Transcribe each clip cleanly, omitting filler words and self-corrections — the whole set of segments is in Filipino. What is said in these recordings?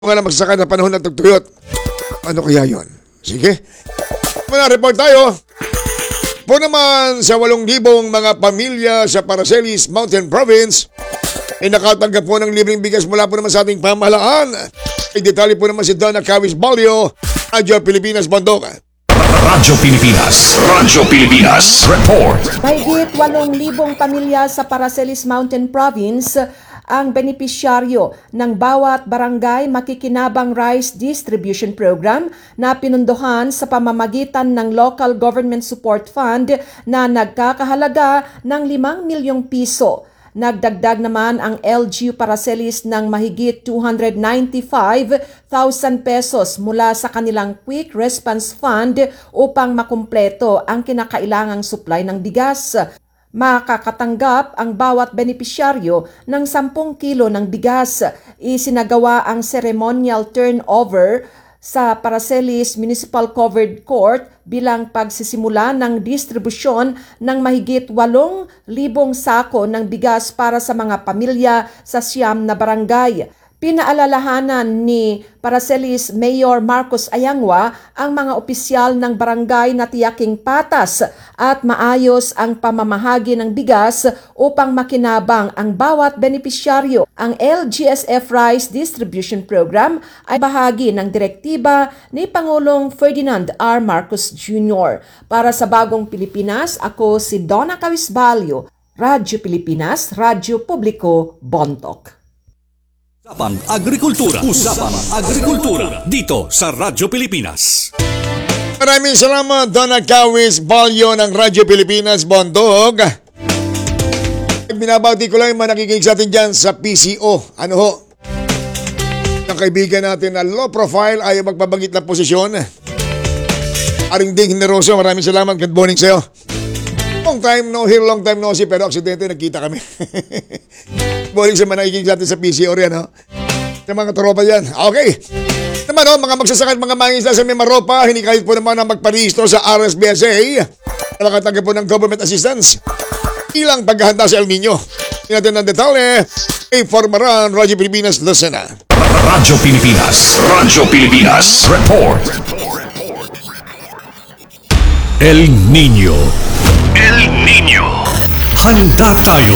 Mga na magsasaka na panahon ng tagtuyot. Ano kaya yon? Sige. Muna report tayo. Po naman sa 8,000 mga pamilya sa Paracelis Mountain Province ay nakatanggap po ng libreng bigas mula po naman sa ating pamahalaan. Ay detalye po naman si Donna Cawis Balio, Radyo Pilipinas Bondok. Radyo Pilipinas. Radyo Pilipinas. Report. Mahigit 8,000 pamilya sa Paracelis Mountain Province ang benepisyaryo ng bawat barangay makikinabang rice distribution program na pinunduhan sa pamamagitan ng Local Government Support Fund na nagkakahalaga ng 5 milyong piso. Nagdagdag naman ang LGU Paracelis ng mahigit 295,000 pesos mula sa kanilang Quick Response Fund upang makumpleto ang kinakailangang supply ng bigas. Makakatanggap ang bawat benepisyaryo ng 10 kilo ng bigas. Isinagawa ang ceremonial turnover sa Paracelis Municipal Covered Court bilang pagsisimula ng distribusyon ng mahigit 8,000 sako ng bigas para sa mga pamilya sa 9 na barangay. Pinaalalahanan ni Paracelis Mayor Marcos Ayangwa ang mga opisyal ng barangay na tiyaking patas at maayos ang pamamahagi ng bigas upang makinabang ang bawat benepisyaryo. Ang LGSF Rice Distribution Program ay bahagi ng direktiba ni Pangulong Ferdinand R. Marcos Jr. Para sa Bagong Pilipinas, ako si Donna Cawis Balio, Radyo Pilipinas, Radyo Publiko, Bontok. Usapang Agrikultura. Usapang Agrikultura. Dito sa Radyo Pilipinas. Maraming salamat, Donna Cawis Balio ng Radyo Pilipinas Bondog. Binabati ko lang yung mga nakikinig sa atin dyan sa PCO. Ano ho? Ang kaibigan natin na low profile ayaw magpabanggit ng posisyon. Aring Ding Generoso, maraming salamat. Good morning sa'yo. Long time no hear, long time no see, pero aksidente nagkita kami. Morning sa mga nakikinig sa atin sa PCO rin, no? Sa mga tropa yan. Okay. Naman, no, mga magsasakal, mga mangingisda sa Mimaropa, hinikayat po naman na magparehistro sa RSBSA. Nakatanggap po ng government assistance. Ilang paghahanda sa El Nino. Tingnan ng detalye. Informarán, Radyo Pilipinas, Lucena. Radyo Pilipinas. Radyo Pilipinas. Report. El Nino. El Nino. Handa tayo.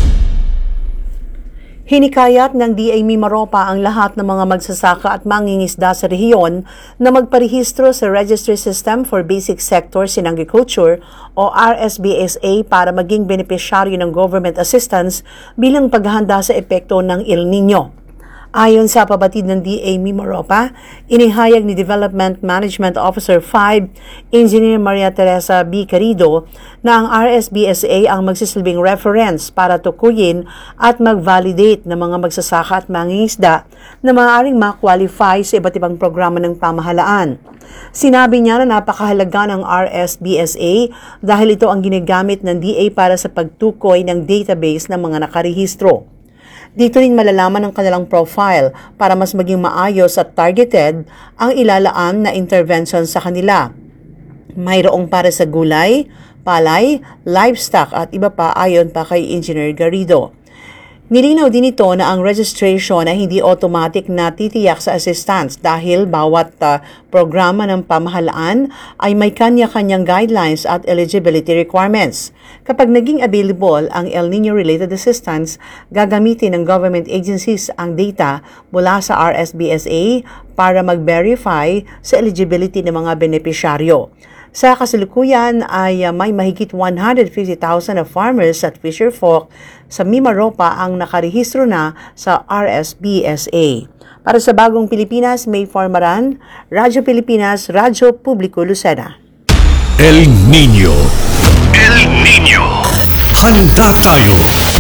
Hinikayat ng DA Mimaropa ang lahat ng mga magsasaka at mangingisda sa rehiyon na magparehistro sa Registry System for Basic Sectors in Agriculture o RSBSA para maging benepisyaryo ng government assistance bilang paghahanda sa epekto ng El Nino. Ayon sa pabatid ng DA Mimaropa, inihayag ni Development Management Officer 5, Engineer Maria Teresa B. Carido, na ang RSBSA ang magsisilbing reference para tukuyin at mag-validate ng mga magsasaka at mangingisda na maaaring ma-qualify sa iba't ibang programa ng pamahalaan. Sinabi niya na napakahalaga ng RSBSA dahil ito ang ginagamit ng DA para sa pagtukoy ng database ng mga nakarehistro. Dito rin malalaman ang kanilang profile para mas maging maayos at targeted ang ilalaan na intervention sa kanila. Mayroong para sa gulay, palay, livestock at iba pa ayon pa kay Engineer Garrido. Nilinaw din ito na ang registration ay hindi automatic na titiyak sa assistance dahil bawat programa ng pamahalaan ay may kanya-kanyang guidelines at eligibility requirements. Kapag naging available ang El Nino-related assistance, gagamitin ng government agencies ang data mula sa RSBSA para mag-verify sa eligibility ng mga benepisyaryo. Sa kasalukuyan ay may mahigit 150,000 na farmers at fisherfolk sa Mimaropa ang nakarehistro na sa RSBSA. Para sa Bagong Pilipinas, May Formaran, Radyo Pilipinas, Radyo Publiko, Lucena. El Nino. El Nino. Handa tayo.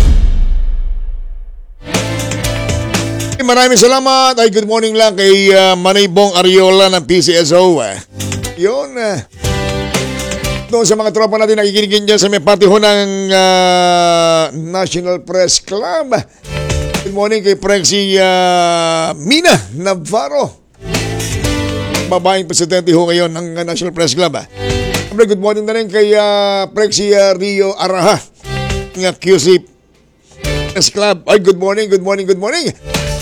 Maraming salamat. Ay, good morning lang kay Manay Bong Ariola ng PCSO. Yun. Doon sa mga tropa natin nakikinig dyan sa may pati ho ng National Press Club. Good morning kay Prexy Mina Navarro. Babaeng presidente ho ngayon ng National Press Club. Good morning na rin kay Prexy Rio Araha ng QC Press Club. Ay, good morning, good morning, good morning.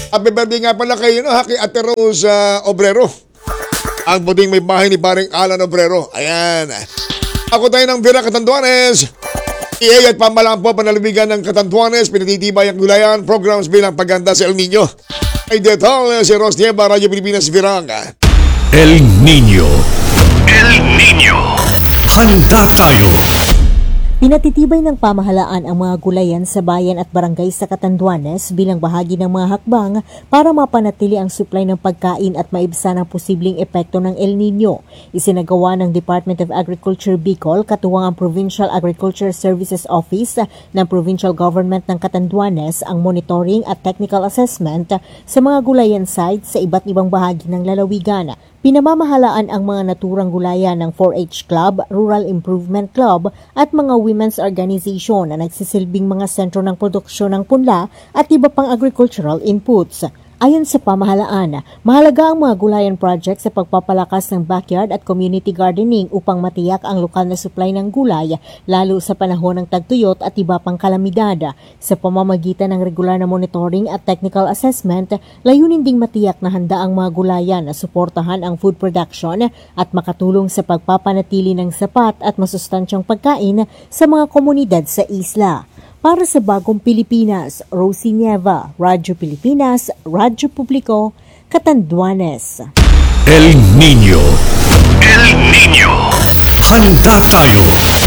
Happy birthday nga pala kay, kay Ate Rose Obrero. Ang puting may bahay ni paring Alan Obrero. Ayan. Ako tayo ng Vera Catanduanes. EA at pamalaan po panalabigan ng Catanduanes. Pinatitibay ang gulayan. Programs bilang pagganda sa El Nino. Ay detal si Ros Nieva, Radyo Pilipinas, Viranga. El Nino. El Nino. Handa tayo. Pinatitibay ng pamahalaan ang mga gulayan sa bayan at barangay sa Catanduanes bilang bahagi ng mga hakbang para mapanatili ang supply ng pagkain at maibsan ang posibleng epekto ng El Nino. Isinagawa ng Department of Agriculture Bicol katuwang ang Provincial Agriculture Services Office ng Provincial Government ng Catanduanes ang monitoring at technical assessment sa mga gulayan sites sa iba't ibang bahagi ng lalawigan. Pinamamahalaan ang mga naturang gulayan ng 4-H Club, Rural Improvement Club at mga women's organization na nagsisilbing mga sentro ng produksyon ng punla at iba pang agricultural inputs. Ayon sa pamahalaan, mahalaga ang mga gulayan project sa pagpapalakas ng backyard at community gardening upang matiyak ang lokal na supply ng gulay lalo sa panahon ng tagtuyot at iba pang kalamidad. Sa pamamagitan ng regular na monitoring at technical assessment, layunin ding matiyak na handa ang mga gulayan na suportahan ang food production at makatulong sa pagpapanatili ng sapat at masustansyang pagkain sa mga komunidad sa isla. Para sa Bagong Pilipinas, Rosie Nieva, Radyo Pilipinas, Radyo Publiko, Catanduanes. El Nino. El Nino. Handa tayo.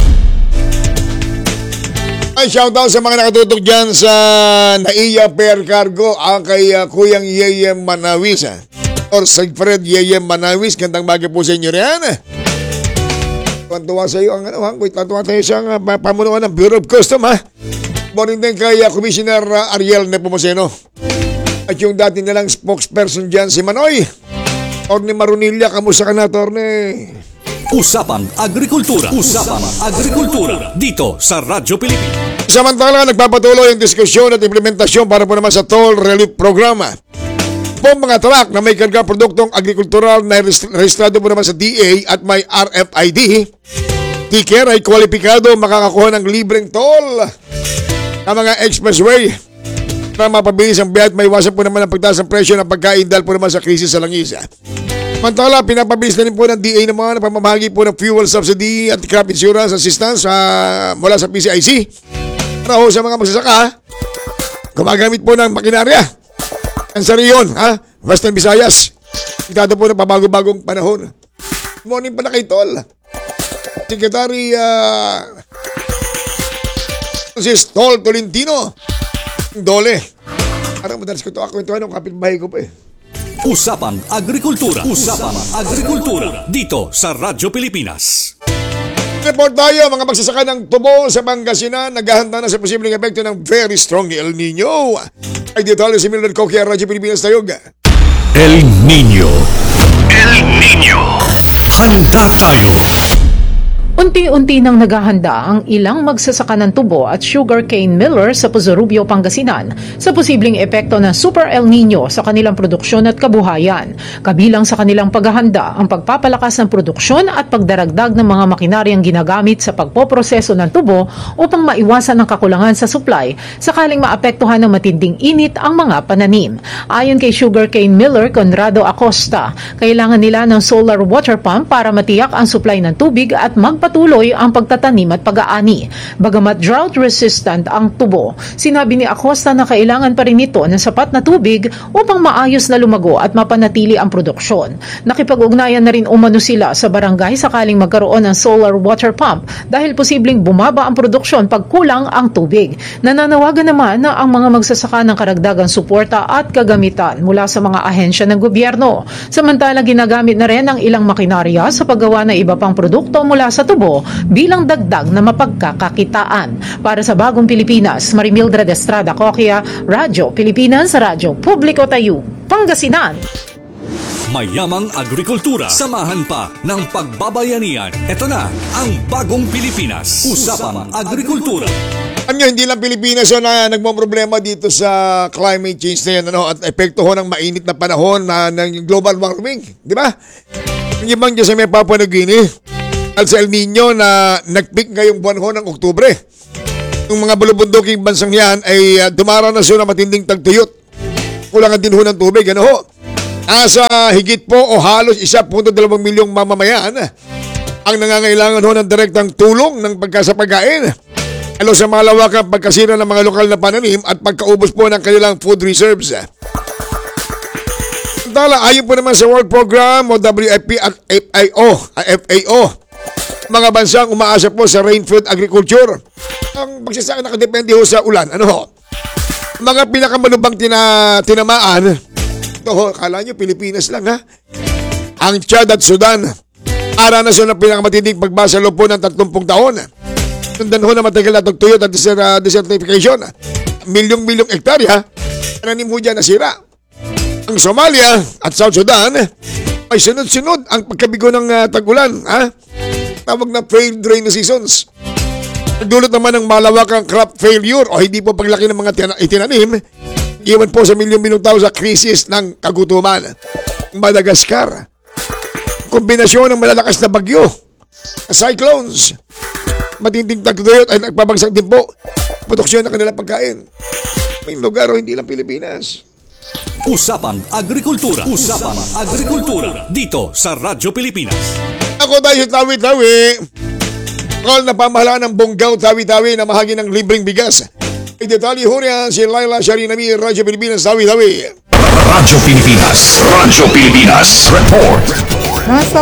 Ay, shoutout sa mga nakatutok dyan sa Naiya Per Cargo, kay Kuyang Yeyem Manawis. Or Sigfred Yeyem Manawis, gandang bagay po sa inyo riyan. Tuwan-tuwa sa iyo ang tuwan-tuwa tayo sa pamunuan ng Bureau of Custom, ha? Morning din kay Commissioner Ariel Nepomuceno. At yung dati nilang spokesperson dyan, si Manoy. Orne Marunilla, kamusta ka na, Torne? Usapang Agrikultura. Usapang Agrikultura. Dito sa Radyo Pilipinas. Samantala, nagpapatuloy ang diskusyon at implementasyon para po naman sa Toll Relief Program. Po mga truck na may karga produktong agrikultural na rehistrado po naman sa DA at may RFID, ticker ay kwalipikado makakakuha ng libreng toll ang mga expressway para mapabilis ang biyahe at may iwasan po naman ang pagtaas ng presyo ng pagkain dahil po naman sa krisis sa langis. Samantala, pinapabilis na rin po ng DA naman ang pamamahagi po ng fuel subsidy at crop insurance assistance mula sa PCIC para ho sa mga magsasaka gumagamit po ng makinarya. Ang sariyon, Western Visayas. Itado po ng pabago-bagong panahon. Good morning pala kay Tol. Secretary si Tol Tolentino. Dole. Parang madalas ko ito akwentuhan ng kapitbahay ko pa eh. Usapang Agrikultura. Usapang Agrikultura. Dito sa Radyo Pilipinas. Report tayo mga magsasaka ng tubo sa Pangasinan. Naghahanda na sa posibleng epekto ng very strong El Nino. Ay dito si Mildred Coquia, Radyo Pilipinas tayo. El Nino. El Nino. Handa tayo. Unti-unti nang naghahanda ang ilang magsasaka ng tubo at sugarcane miller sa Pozorubio, Pangasinan sa posibleng epekto ng Super El Nino sa kanilang produksyon at kabuhayan. Kabilang sa kanilang paghahanda ang pagpapalakas ng produksyon at pagdaragdag ng mga makinaryang ginagamit sa pagpoproseso ng tubo upang maiwasan ang kakulangan sa supply sakaling maapektuhan ng matinding init ang mga pananim. Ayon kay sugarcane miller Conrado Acosta, kailangan nila ng solar water pump para matiyak ang supply ng tubig at magpatuloy ang pagtatanim at pag-aani. Bagamat drought-resistant ang tubo, sinabi ni Acosta na kailangan pa rin ito ng sapat na tubig upang maayos na lumago at mapanatili ang produksyon. Nakipag-ugnayan na rin umano sila sa barangay sakaling magkaroon ng solar water pump dahil posibleng bumaba ang produksyon pag kulang ang tubig. Nananawagan naman na ang mga magsasaka ng karagdagang suporta at kagamitan mula sa mga ahensya ng gobyerno. Samantala, ginagamit na rin ang ilang makinarya sa paggawa ng iba pang produkto mula sa tubo bilang dagdag na mapagkakakitaan. Para sa Bagong Pilipinas, Marimildred Estrada Coquia, Radyo Pilipinas, Radyo Publiko Tayo, Pangasinan. Mayamang agrikultura. Samahan pa ng pagbabayanihan. Ito na ang Bagong Pilipinas. Usapang Agrikultura. Hindi lang Pilipinas na nagmumroblema dito sa climate change na yan, at epekto ho ng mainit na panahon ng global warming. Di ba? Yung ibang dyan sa may Papua New Guinea at sa El Nino na nag-peak ngayong buwan ho ng Oktubre. Yung mga bulubunduking bansang yan ay dumaranas ng matinding tagtuyot. kulangan din ho ng tubig. Ano ho? Asa higit po o halos 1.2 milyong mamamayan ang nangangailangan ho ng direktang tulong ng pagkasapagkain. Lalo sa malawakang pagkasira ng mga lokal na pananim at pagkaubos po ng kanilang food reserves. Samantala, ayon po naman sa World Program o WFP at FAO, mga bansang umaasa po sa rain-fed agriculture. Ang pagsasaka nakadepende ho sa ulan. Ano ho? Mga pinakamalubang tinamaan, ito ho, kala nyo Pilipinas lang ha? Ang Chad at Sudan, aranasan ng pinakamatinding pagbasa loob po ng 30 taon. Sundan ho na matagal na tagtuyot at desertification. Milyong-milyong hektarya, ananim ho dyan nasira. Ang Somalia at South Sudan, ay sunod-sunod ang pagkabigo ng tag-ulan. Ha? Tawag na failed rainy seasons. Nagdulot naman ng malawakang crop failure o hindi po paglaki ng mga itinanim, iwan po sa milyong-milyong tao sa krisis ng kagutuman. Madagascar, kombinasyon ng malalakas na bagyo, cyclones, matinding tagtuyot ay nagpabagsak din po produksyon ng kanilang pagkain. May lugar o hindi lang Pilipinas. Usapang Agrikultura. Usapang Agrikultura. Dito sa Radyo Pilipinas. Ako tayo sa Tawi-Tawi. Lokal na pamahalaan ng Bonggao Tawi-Tawi na mahagi ng libreng bigas. May detalye ho niya si Laila Sharinami, Radyo Pilipinas, Tawi-Tawi. Radyo Pilipinas. Radyo Pilipinas. Report. Nasa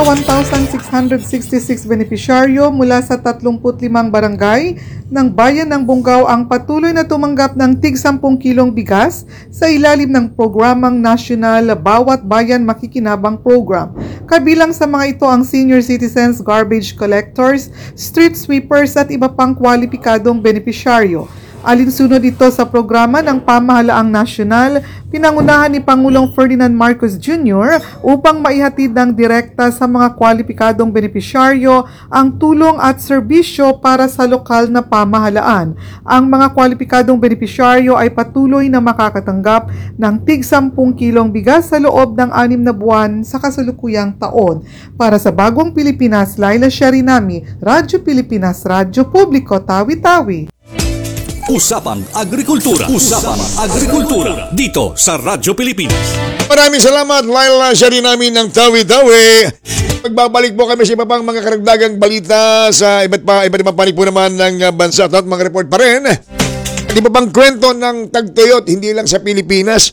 1,666 benepisyaryo mula sa 35 barangay ng bayan ng Bonggao ang patuloy na tumanggap ng tig 10 kilong bigas sa ilalim ng programang nasyonal Bawat Bayan Makikinabang Program. Kabilang sa mga ito ang senior citizens, garbage collectors, street sweepers at iba pang kwalipikadong benepisyaryo. Alinsunod ito sa programa ng pamahalaang nasyonal, pinangunahan ni Pangulong Ferdinand Marcos Jr. upang maihatid ng direkta sa mga kwalipikadong benepisyaryo ang tulong at serbisyo para sa lokal na pamahalaan. Ang mga kwalipikadong benepisyaryo ay patuloy na makakatanggap ng tig 10 kilong bigas sa loob ng 6 na buwan sa kasalukuyang taon. Para sa Bagong Pilipinas, Laila Sharinami, Radyo Pilipinas, Radyo Publiko, Tawi-Tawi. Usapang Agrikultura. Usapang Agrikultura. Dito sa Radyo Pilipinas. Maraming salamat, Laila Sharinami ng Tawi-Tawi. Magbabalik po kami sa iba pang mga karagdagang balita sa iba't ibang panig po naman ng bansa at mga report pa rin. Di ba bang kwento ng tagtuyot, hindi lang sa Pilipinas?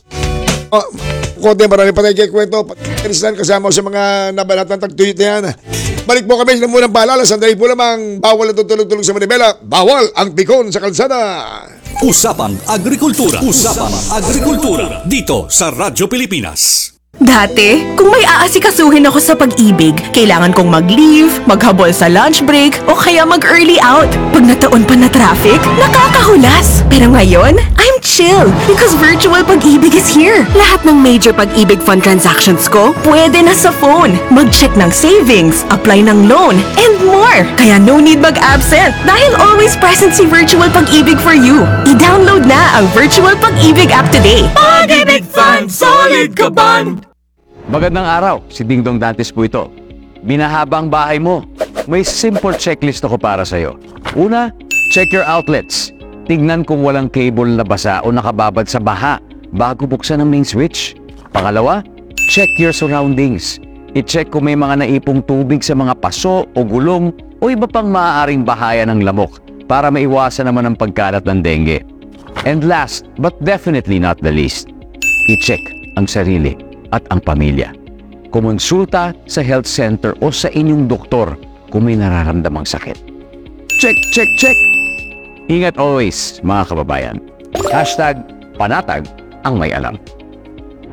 Konti, marami pa tayo kaya kwento. Pagkarisan kasama sa mga nabalatang tagtuyot na yan. Balik po kami sa munang paalala. Sandali po lamang, bawal ang tutulog-tulog sa Manibela. Bawal ang pikon sa kalsada. Usapang Agrikultura. Usapang Agrikultura. Dito sa Radyo Pilipinas. Dati, kung may aasikasuhin ako sa pag-ibig, kailangan kong mag-leave, maghabol sa lunch break, o kaya mag-early out. Pag nataon pa na traffic, nakakahulas. Pero ngayon, I'm chill because virtual pag-ibig is here. Lahat ng major pag-ibig fund transactions ko, pwede na sa phone. Mag-check ng savings, apply ng loan, and more. Kaya no need mag-absent dahil always present si virtual pag-ibig for you. I-download na ang virtual pag-ibig app today. Pag-ibig Fund, solid ka band! Magandang araw, si Ding Dong Dantes po ito. Binahaba ang bahay mo. May simple checklist ako para sa'yo. Una, check your outlets. Tignan kung walang cable na basa o nakababad sa baha bago buksan ang main switch. Pangalawa, check your surroundings. I-check kung may mga naipong tubig sa mga paso o gulong o iba pang maaaring bahaya ng lamok para maiwasan naman ang pagkalat ng dengue. And last, but definitely not the least, i-check ang sarili at ang pamilya. Kumonsulta sa health center o sa inyong doktor kung may nararamdamang sakit. Check, check, check! Ingat always, mga kababayan. #panatag ang may alam.